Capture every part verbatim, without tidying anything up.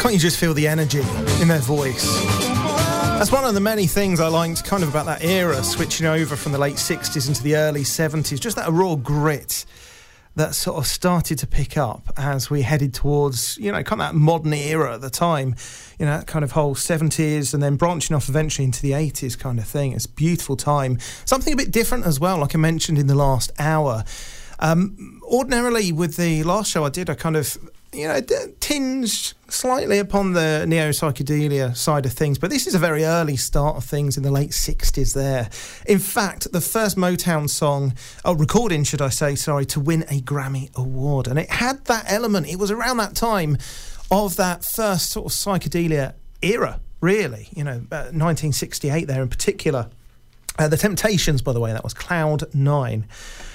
Can't you just feel the energy in their voice? That's one of the many things I liked kind of about that era, switching over from the late sixties into the early seventies, just that raw grit that sort of started to pick up as we headed towards, you know, kind of that modern era at the time, you know, that kind of whole seventies and then branching off eventually into the eighties kind of thing. It's a beautiful time. Something a bit different as well, like I mentioned in the last hour. Um, ordinarily with the last show I did, I kind of, you know, tinged slightly upon the neo-psychedelia side of things, but this is a very early start of things in the late sixties there. In fact, the first Motown song, oh, recording, should I say, sorry, to win a Grammy Award. And it had that element. It was around that time of that first sort of psychedelia era, really, you know, uh, nineteen sixty-eight there in particular. Uh, the Temptations, by the way, that was Cloud Nine.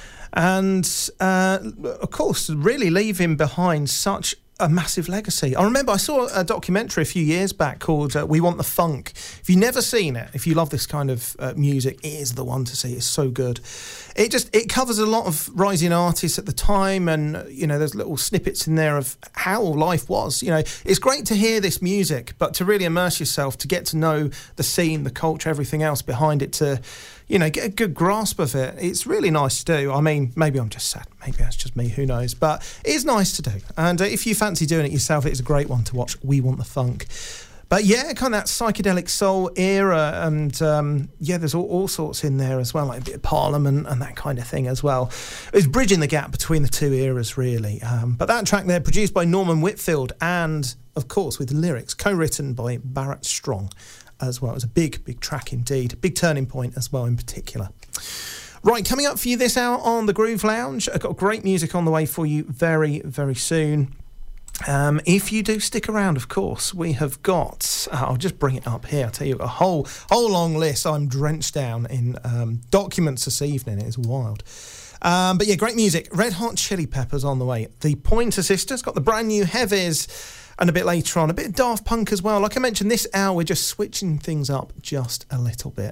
And, uh, of course, really leaving behind such a massive legacy. I remember I saw a documentary a few years back called uh, We Want the Funk. If you've never seen it, if you love this kind of uh, music, it is the one to see. It's so good. It just, it covers a lot of rising artists at the time, and, you know, there's little snippets in there of how life was. You know, it's great to hear this music, but to really immerse yourself, to get to know the scene, the culture, everything else behind it, to, you know, get a good grasp of it. It's really nice to do. I mean, maybe I'm just sad. Maybe that's just me. Who knows? But it is nice to do. And uh, if you fancy doing it yourself, it's a great one to watch. We Want the Funk. But yeah, kind of that psychedelic soul era. And um, yeah, there's all, all sorts in there as well, like a bit of Parliament and that kind of thing as well. It's bridging the gap between the two eras, really. Um, but that track there, produced by Norman Whitfield and, of course, with lyrics co-written by Barrett Strong as well. It was a big, big track indeed. Big turning point as well in particular. Right, coming up for you this hour on the Groove Lounge. I've got great music on the way for you very, very soon. Um, if you do stick around, of course, we have got, uh, I'll just bring it up here, I'll tell you, a whole whole long list. I'm drenched down in um, documents this evening. It is wild. Um, but yeah, great music. Red Hot Chili Peppers on the way. The Pointer Sisters got the brand new Heavies, and a bit later on, a bit of Daft Punk as well. Like I mentioned, this hour, we're just switching things up just a little bit.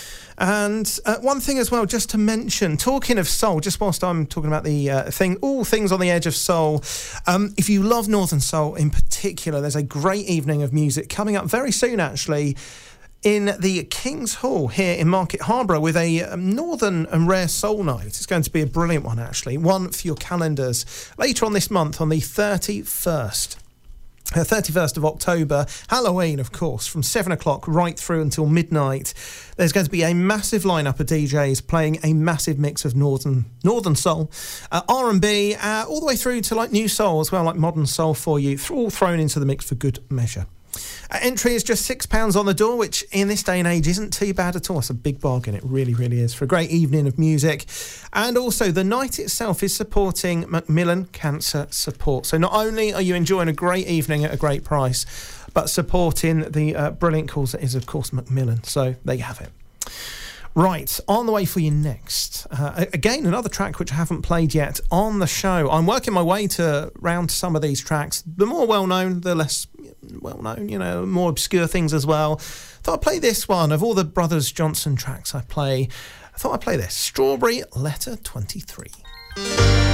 And uh, one thing as well, just to mention, talking of soul, just whilst I'm talking about the uh, thing, all things on the edge of soul, um, if you love Northern Soul in particular, there's a great evening of music coming up very soon, actually, in the King's Hall here in Market Harborough with a um, Northern and Rare Soul Night. It's going to be a brilliant one, actually, one for your calendars. Later on this month, on the thirty-first. Uh, thirty-first of October, Halloween, of course, from seven o'clock right through until midnight. There's going to be a massive lineup of D Js playing a massive mix of northern northern soul, uh, R and B, uh, all the way through to like new soul as well, like modern soul for you, all thrown into the mix for good measure. Uh, entry is just six pounds on the door, which in this day and age isn't too bad at all. It's a big bargain. It really, really is, for a great evening of music. And also, the night itself is supporting Macmillan Cancer Support. So not only are you enjoying a great evening at a great price, but supporting the uh, brilliant cause that is, of course, Macmillan. So there you have it. Right, on the way for you next. Uh, again, another track which I haven't played yet on the show. I'm working my way to round some of these tracks. The more well-known, the less well-known, you know, more obscure things as well. Thought I'd play this one. Of all the Brothers Johnson tracks I play, I thought I'd play this. Strawberry Letter twenty-three.